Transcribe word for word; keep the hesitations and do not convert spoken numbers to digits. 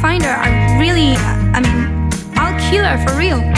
find her, I really, I mean, I'll kill her for real.